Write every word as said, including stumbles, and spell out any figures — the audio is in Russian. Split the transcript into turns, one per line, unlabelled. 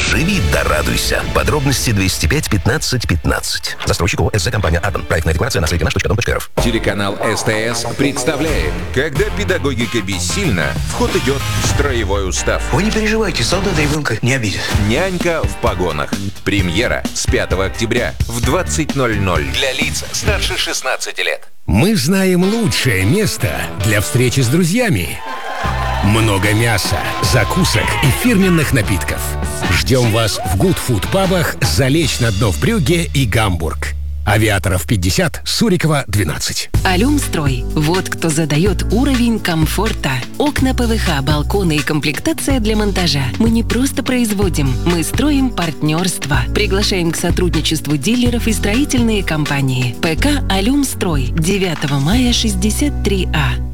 Живи да радуйся. Подробности двести пять пятнадцать пятнадцать. Застройщик ООО «СЗ компания Арден». Проектная декларация наследие наш точка дом точка рф.
Телеканал СТС представляет, когда педагогика бессильна, в ход идет строевой устав.
Вы не переживайте, солдата ребенка не обидит.
Нянька в погонах. Премьера с пятого октября в двадцать ноль ноль для лиц старше шестнадцати лет.
Мы знаем лучшее место для встречи с друзьями. Много мяса, закусок и фирменных напитков. Ждем вас в Good Food пабах «Залечь на дно» в Брюгге и Гамбург. Авиаторов пятьдесят, Сурикова двенадцать.
Алюмстрой. Вот кто задает уровень комфорта. Окна ПВХ, балконы и комплектация для монтажа. Мы не просто производим, мы строим партнерство. Приглашаем к сотрудничеству дилеров и строительные компании. ПК «Алюмстрой». девятого мая, шестьдесят три А.